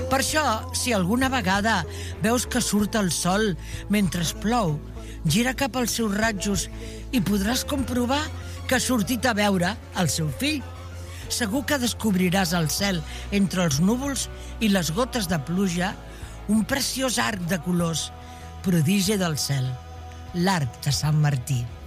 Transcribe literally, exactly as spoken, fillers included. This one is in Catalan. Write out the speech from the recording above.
Per això, si alguna vegada veus que surt el sol mentre plou, gira cap als seus ratjos i podràs comprovar que ha sortit a veure el seu fill. Segur que descobriràs al cel, entre els núvols i les gotes de pluja, un preciós arc de colors, prodigi del cel, l'arc de Sant Martí.